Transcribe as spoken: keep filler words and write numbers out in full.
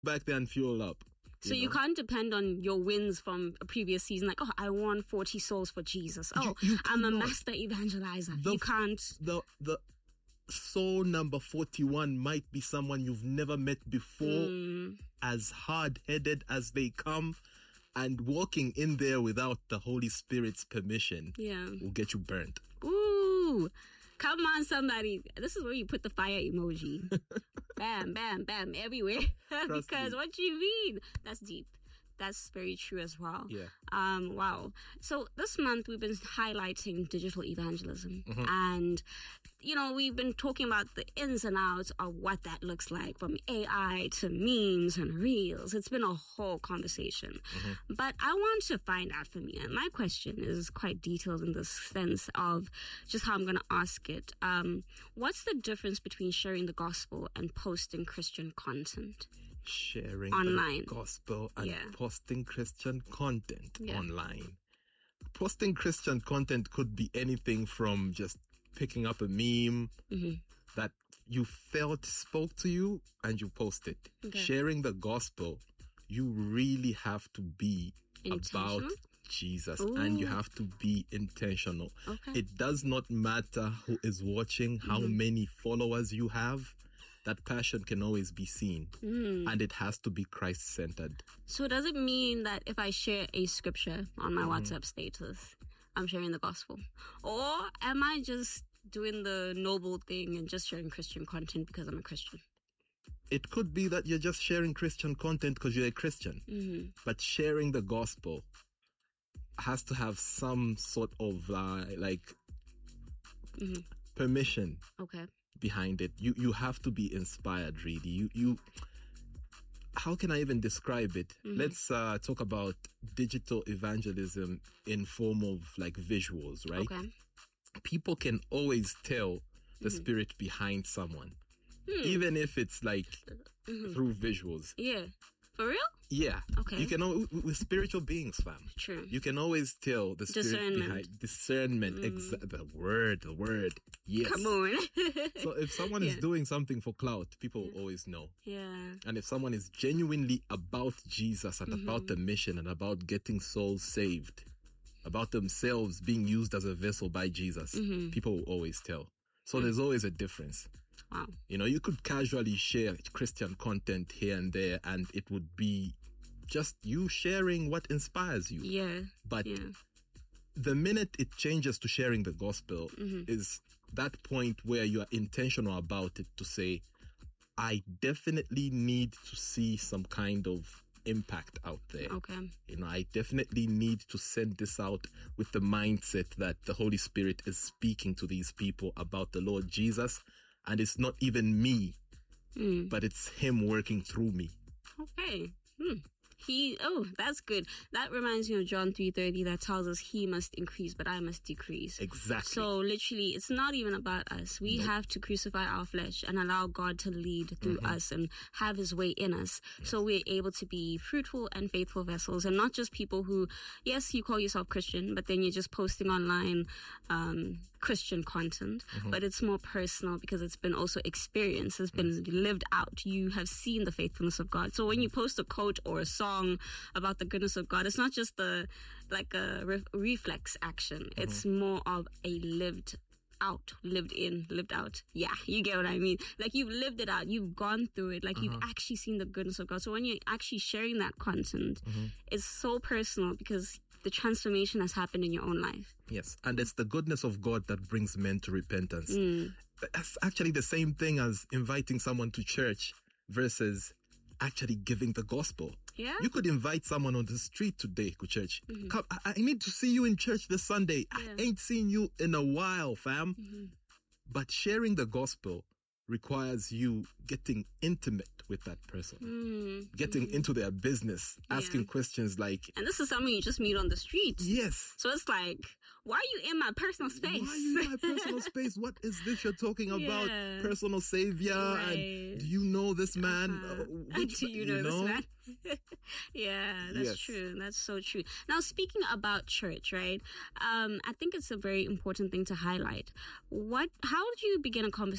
back there and fuel up. So you, know? you can't depend on your wins from a previous season. Like, oh, I won forty souls for Jesus. Oh, you, you I'm a master evangelizer. The, you can't. The the soul number forty-one might be someone you've never met before, mm. as hard-headed as they come, and walking in there without the Holy Spirit's permission yeah. will get you burnt. Ooh. Come on, somebody. This is where you put the fire emoji. Bam, bam, bam, everywhere. Because me. What do you mean? That's deep. That's very true as well. Yeah. Um, wow. So this month we've been highlighting digital evangelism. Mm-hmm. And, you know, we've been talking about the ins and outs of what that looks like, from A I to memes and reels. It's been a whole conversation. Mm-hmm. But I want to find out from you. And my question is quite detailed in the sense of just how I'm going to ask it. Um, what's the difference between sharing the gospel and posting Christian content? Sharing online. The gospel and yeah. posting Christian content yeah. online. Posting Christian content could be anything from just picking up a meme mm-hmm. that you felt spoke to you and you post it. Okay. Sharing the gospel, you really have to be about Jesus. Ooh. And you have to be intentional. Okay. It does not matter who is watching, how mm-hmm. many followers you have. That passion can always be seen, mm. and it has to be Christ-centered. So does it mean that if I share a scripture on my mm. WhatsApp status, I'm sharing the gospel? Or am I just doing the noble thing and just sharing Christian content because I'm a Christian? It could be that you're just sharing Christian content because you're a Christian, mm-hmm. but sharing the gospel has to have some sort of uh, like mm-hmm. permission. Okay. Behind it. You you have to be inspired, really. You you how can I even describe it? Mm-hmm. Let's uh, talk about digital evangelism in form of like visuals, right? Okay. People can always tell the mm-hmm. spirit behind someone, mm. even if it's like mm-hmm. through visuals. Yeah. For real? Yeah. Okay. You can always, we're spiritual beings, fam. True. You can always tell the spirit discernment. behind discernment. Mm. Exa- the word, the word. Yes. Come on. So if someone yeah. is doing something for clout, people yeah. will always know. Yeah. And if someone is genuinely about Jesus and mm-hmm. about the mission and about getting souls saved, about themselves being used as a vessel by Jesus, mm-hmm. people will always tell. So mm. there's always a difference. Wow. You know, you could casually share Christian content here and there, and it would be just you sharing what inspires you. Yeah. But yeah. the minute it changes to sharing the gospel mm-hmm. is that point where you are intentional about it to say, I definitely need to see some kind of impact out there. Okay. You know, I definitely need to send this out with the mindset that the Holy Spirit is speaking to these people about the Lord Jesus. And it's not even me, mm. but it's him working through me. Okay. Hmm. He, oh, that's good. That reminds me of John three thirty that tells us he must increase, but I must decrease. Exactly. So literally, it's not even about us. We nope. have to crucify our flesh and allow God to lead through mm-hmm. us and have his way in us. Yes. So we're able to be fruitful and faithful vessels, and not just people who, yes, you call yourself Christian, but then you're just posting online um, Christian content, mm-hmm. but it's more personal because it's been also experienced, it's been yes. lived out. You have seen the faithfulness of God. So when mm-hmm. you post a quote or a song about the goodness of God, it's not just the like a re- reflex action. Mm-hmm. It's more of a lived out, lived in, lived out. Yeah, you get what I mean. Like you've lived it out, you've gone through it, like uh-huh. you've actually seen the goodness of God. So when you're actually sharing that content, mm-hmm. it's so personal because the transformation has happened in your own life. Yes, and it's the goodness of God that brings men to repentance. Mm. That's actually the same thing as inviting someone to church versus actually giving the gospel. Yeah. You could invite someone on the street today to church. Mm-hmm. Come, I, I need to see you in church this Sunday. Yeah. I ain't seen you in a while, fam. Mm-hmm. But sharing the gospel requires you getting intimate with that person, mm-hmm. getting mm-hmm. into their business, yeah. asking questions like... And this is someone you just meet on the street. Yes. So it's like, why are you in my personal space? Why are you in my personal space? What is this you're talking about? Yeah. Personal savior? Right. And do you know this man? Uh-huh. Uh, which, do you know, you know this man? Yeah, that's yes. true. That's so true. Now, speaking about church, right? Um, I think it's a very important thing to highlight. What? How did you begin a conversation